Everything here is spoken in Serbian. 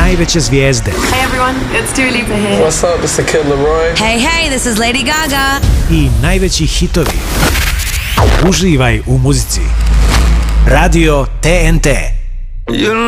najveće zvijezde. Hey everyone, it's Dua Lipa here. What's up, it's the Kid Laroi. Hey, this is Lady Gaga. I najveći hitovi. Uživaj u muzici. Radio TNT.